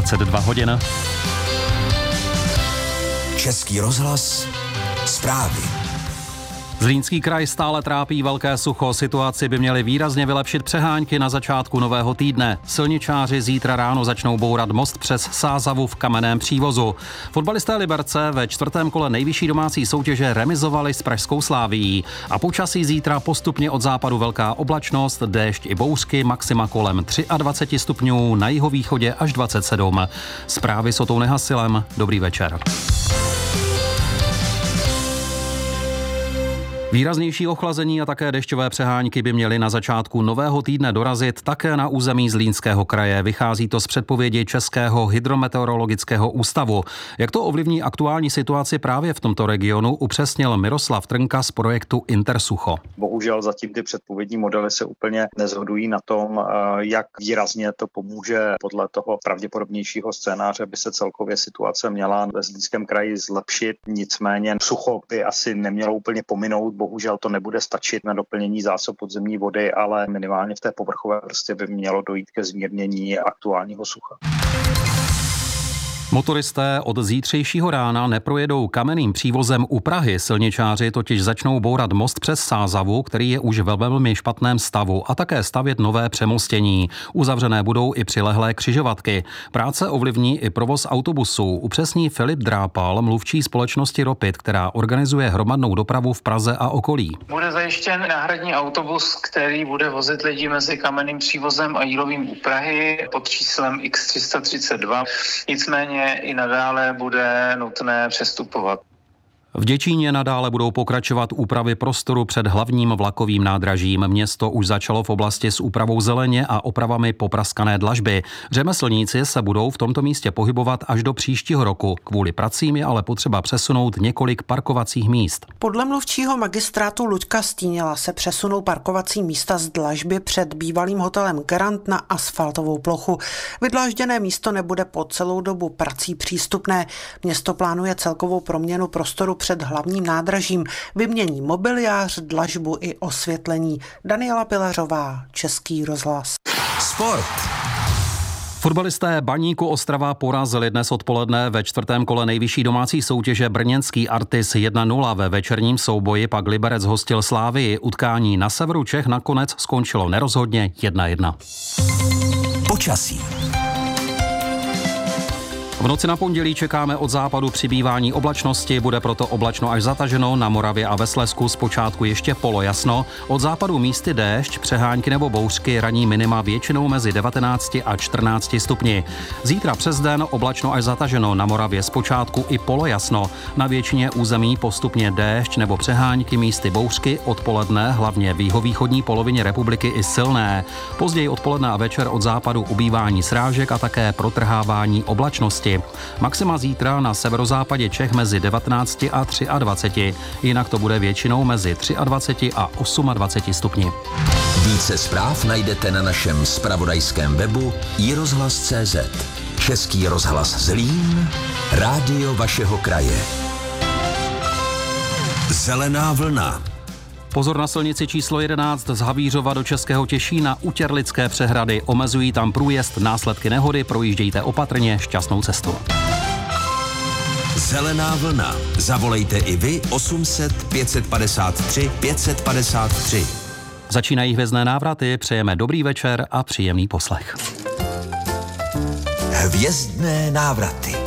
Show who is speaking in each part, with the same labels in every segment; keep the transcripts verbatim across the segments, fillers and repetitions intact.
Speaker 1: dvacet dva hodin.
Speaker 2: Český rozhlas, zprávy.
Speaker 1: Zlínský kraj stále trápí velké sucho. Situaci by měly výrazně vylepšit přehánky na začátku nového týdne. Silničáři zítra ráno začnou bourat most přes Sázavu v kamenném přívozu. Fotbalisté Liberce ve čtvrtém kole nejvyšší domácí soutěže remizovali s pražskou Slavií. A počasí zítra postupně od západu velká oblačnost, déšť i bouřky, maxima kolem dvacet tři stupňů, na jihovýchodě až dvacet sedm. Zprávy s Otou Nehasilem. Dobrý večer. Výraznější ochlazení a také dešťové přehánky by měly na začátku nového týdne dorazit také na území Zlínského kraje. Vychází to z předpovědi Českého hydrometeorologického ústavu. Jak to ovlivní aktuální situaci právě v tomto regionu, upřesnil Miroslav Trnka z projektu Intersucho.
Speaker 3: Bohužel zatím ty předpovědní modely se úplně neshodují na tom, jak výrazně to pomůže. Podle toho pravděpodobnějšího scénáře by se celkově situace měla ve Zlínském kraji zlepšit. Nicméně sucho by asi nemělo úplně pominout. Bohužel to nebude stačit na doplnění zásob podzemní vody, ale minimálně v té povrchové vrstvě by mělo dojít ke zmírnění aktuálního sucha.
Speaker 1: Motoristé od zítřejšího rána neprojedou kamenným přívozem u Prahy. Silničáři totiž začnou bourat most přes Sázavu, který je už ve velmi špatném stavu, a také stavět nové přemostění. Uzavřené budou i přilehlé křižovatky. Práce ovlivní i provoz autobusů, upřesní Filip Drápal, mluvčí společnosti Ropit, která organizuje hromadnou dopravu v Praze a okolí.
Speaker 4: Bude zajištěn náhradní autobus, který bude vozit lidi mezi kamenným přívozem a Jílovým u Prahy pod číslem iks tři sta třicet dva. Nicméně i nadále bude nutné přestupovat.
Speaker 1: V Děčíně nadále budou pokračovat úpravy prostoru před hlavním vlakovým nádražím. Město už začalo v oblasti s úpravou zeleně a opravami popraskané dlažby. Řemeslníci se budou v tomto místě pohybovat až do příštího roku. Kvůli pracím je ale potřeba přesunout několik parkovacích míst.
Speaker 5: Podle mluvčího magistrátu Luďka Stíněla se přesunou parkovací místa z dlažby před bývalým hotelem Garant na asfaltovou plochu. Vydlážděné místo nebude po celou dobu prací přístupné. Město plánuje celkovou proměnu prostoru před hlavním nádražím, vymění mobiliář, dlažbu i osvětlení. Daniela Pilařová, Český rozhlas.
Speaker 2: Sport.
Speaker 1: Fotbalisté Baníku Ostrava porazili dnes odpoledne ve čtvrtém kole nejvyšší domácí soutěže brněnský Artis jedna nula. Ve večerním souboji pak Liberec hostil Slávii. Utkání na severu Čech nakonec skončilo nerozhodně jedna jedna.
Speaker 2: Počasí.
Speaker 1: V noci na pondělí čekáme od západu přibývání oblačnosti, bude proto oblačno až zataženo, na Moravě a ve Slezsku zpočátku ještě polojasno. Od západu místy déšť, přehánky nebo bouřky, ranní minima většinou mezi devatenácti a čtrnácti stupni. Zítra přes den oblačno až zataženo, na Moravě zpočátku i polojasno. Na většině území postupně déšť nebo přehánky, místy bouřky, odpoledne hlavně v jihovýchodní polovině republiky i silné. Později odpoledne a večer od západu ubývání srážek a také protrhávání oblačnosti. Maxima zítra na severozápadě Čech mezi devatenácti a dvaceti třemi, jinak to bude většinou mezi dvaceti třemi a dvaceti osmi stupni.
Speaker 2: Více zpráv najdete na našem zpravodajském webu i rozhlas tečka cé zet. Český rozhlas Zlín, rádio vašeho kraje. Zelená vlna.
Speaker 1: Pozor na silnici číslo jedenáct z Havířova do Českého Těšína u Těrlické přehrady. Omezují tam průjezd, následky nehody, projíždějte opatrně, šťastnou cestu.
Speaker 2: Zelená vlna. Zavolejte i vy osm set pět set padesát tři pět set padesát tři.
Speaker 1: Začínají hvězdné návraty, přejeme dobrý večer a příjemný poslech.
Speaker 2: Hvězdné návraty.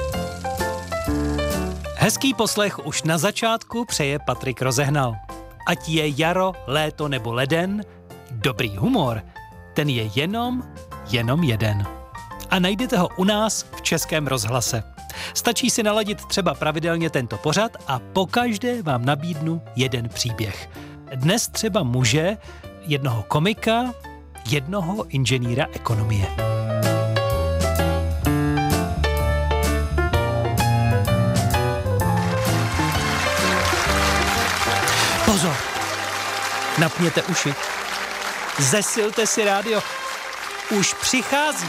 Speaker 6: Hezký poslech už na začátku přeje Patrik Rozehnal. Ať je jaro, léto nebo leden, dobrý humor, ten je jenom, jenom jeden. A najdete ho u nás v Českém rozhlase. Stačí si naladit třeba pravidelně tento pořad a pokaždé vám nabídnu jeden příběh. Dnes třeba muže, jednoho komika, jednoho inženýra ekonomie. Pozor! Napněte uši. Zesilte si rádio. Už přichází.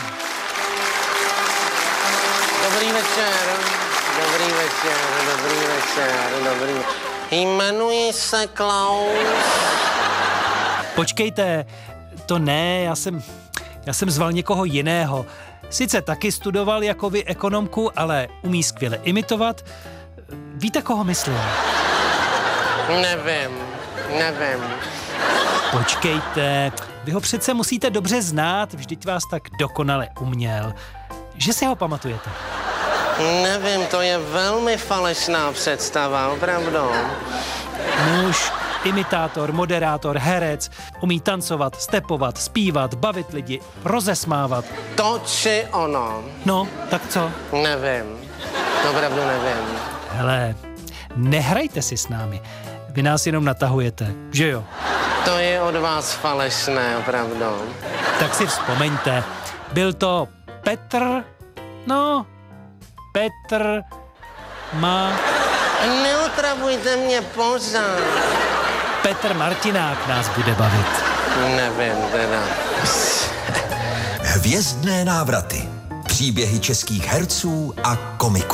Speaker 7: Dobrý večer, dobrý večer, dobrý večer, dobrý večer. Jmenuji se Klaus.
Speaker 6: Počkejte, to ne, já jsem, já jsem zval někoho jiného. Sice taky studoval jako vy ekonomku, ale umí skvěle imitovat. Víte, koho myslím?
Speaker 7: Nevím, nevím.
Speaker 6: Počkejte, vy ho přece musíte dobře znát, vždyť vás tak dokonale uměl. Že si ho pamatujete?
Speaker 7: Nevím, to je velmi falešná představa, opravdu.
Speaker 6: Muž, imitátor, moderátor, herec, umí tancovat, stepovat, zpívat, bavit lidi, rozesmávat.
Speaker 7: To či ono.
Speaker 6: No, tak co?
Speaker 7: Nevím, opravdu nevím.
Speaker 6: Hele, nehrajte si s námi. Vy nás jenom natahujete, že jo?
Speaker 7: To je od vás falešné, opravdu.
Speaker 6: Tak si vzpomeňte. Byl to Petr, no, Petr má...
Speaker 7: Neotravujte mě pořád.
Speaker 6: Petr Martinák nás bude bavit.
Speaker 7: Nevím, teda.
Speaker 2: Hvězdné návraty. Příběhy českých herců a komiků.